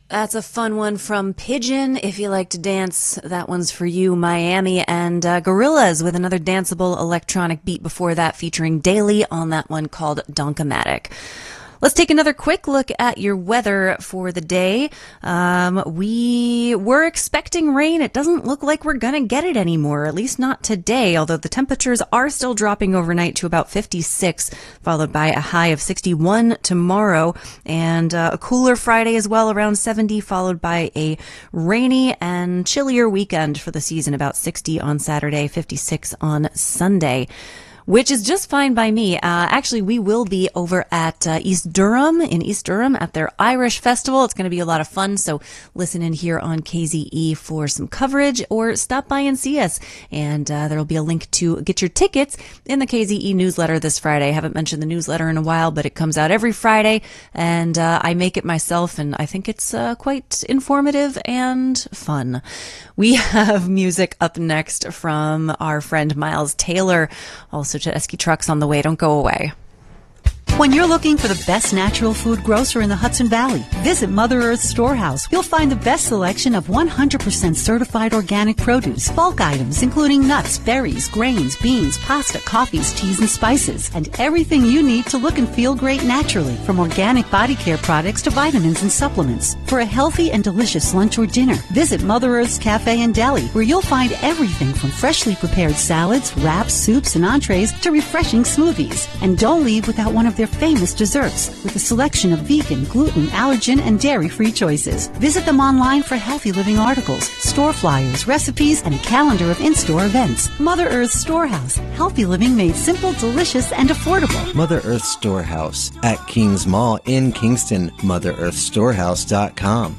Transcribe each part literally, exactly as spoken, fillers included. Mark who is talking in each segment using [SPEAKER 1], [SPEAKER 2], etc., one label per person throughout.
[SPEAKER 1] That's a fun one from Pigeon. If you like to dance, that one's for you, Miami. And uh, Gorillaz with another danceable electronic beat before that, featuring Daily on that one called Donkomatic. Let's take another quick look at your weather for the day. Um, we were expecting rain. It doesn't look like we're going to get it anymore, at least not today, although the temperatures are still dropping overnight to about fifty-six, followed by a high of sixty-one tomorrow, and uh, a cooler Friday as well, around seventy, followed by a rainy and chillier weekend for the season, about sixty on Saturday, fifty-six on Sunday. Which is just fine by me. Uh, actually, we will be over at uh, East Durham, in East Durham, at their Irish Festival. It's going to be a lot of fun, so listen in here on K Z E for some coverage, or stop by and see us. And uh, there will be a link to get your tickets in the K Z E newsletter this Friday. I haven't mentioned the newsletter in a while, but it comes out every Friday, and uh, I make it myself, and I think it's uh, quite informative and fun. We have music up next from our friend Miles Taylor, also Tedeschi Trucks on the way. Don't go away.
[SPEAKER 2] When you're looking for the best natural food grocer in the Hudson Valley, visit Mother Earth Storehouse. You'll find the best selection of one hundred percent certified organic produce, bulk items including nuts, berries, grains, beans, pasta, coffees, teas, and spices, and everything you need to look and feel great naturally, from organic body care products to vitamins and supplements. For a healthy and delicious lunch or dinner, visit Mother Earth's Cafe and Deli, where you'll find everything from freshly prepared salads, wraps, soups, and entrees to refreshing smoothies. And don't leave without one of their famous desserts with a selection of vegan, gluten, allergen, and dairy-free choices. Visit them online for healthy living articles, store flyers, recipes, and a calendar of in-store events. Mother Earth Storehouse. Healthy living made simple, delicious, and affordable.
[SPEAKER 3] Mother Earth Storehouse at Kings Mall in Kingston. Mother Earth Storehouse dot com.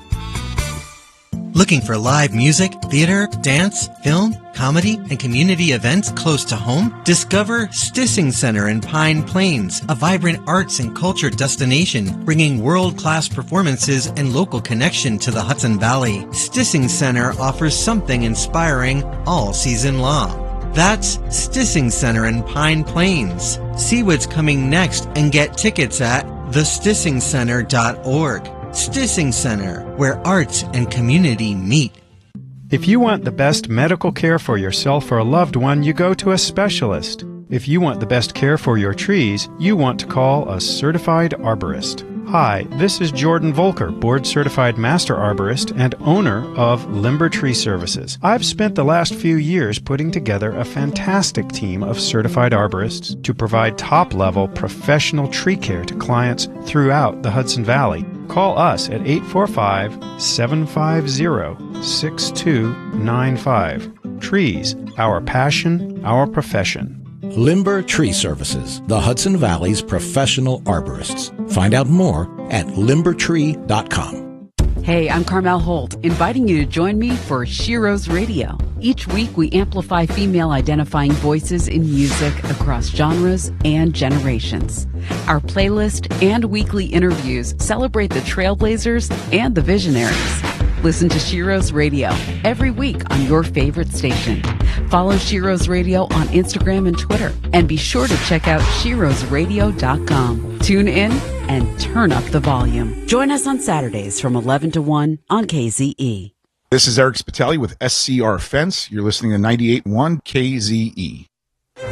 [SPEAKER 4] Looking for live music, theater, dance, film, comedy, and community events close to home? Discover Stissing Center in Pine Plains, a vibrant arts and culture destination bringing world-class performances and local connection to the Hudson Valley. Stissing Center offers something inspiring all season long. That's Stissing Center in Pine Plains. See what's coming next and get tickets at the stissing center dot org. Stissing Center, where arts and community meet.
[SPEAKER 5] If you want the best medical care for yourself or a loved one, you go to a specialist. If you want the best care for your trees, you want to call a certified arborist. Hi, this is Jordan Volker, board-certified master arborist and owner of Limber Tree Services. I've spent the last few years putting together a fantastic team of certified arborists to provide top-level professional tree care to clients throughout the Hudson Valley. Call us at eight four five, seven five zero, six two nine five. Trees, our passion, our profession.
[SPEAKER 6] Limber Tree Services, the Hudson Valley's professional arborists. Find out more at limber tree dot com.
[SPEAKER 7] Hey, I'm Carmel Holt, inviting you to join me for Shiro's Radio. Each week, we amplify female-identifying voices in music across genres and generations. Our playlist and weekly interviews celebrate the trailblazers and the visionaries. Listen to Shiro's Radio every week on your favorite station. Follow Shiro's Radio on Instagram and Twitter. And be sure to check out shiros radio dot com. Tune in and turn up the volume. Join us on Saturdays from eleven to one on K Z E.
[SPEAKER 8] This is Eric Spitali with S C R Fence. You're listening to ninety-eight point one K Z E.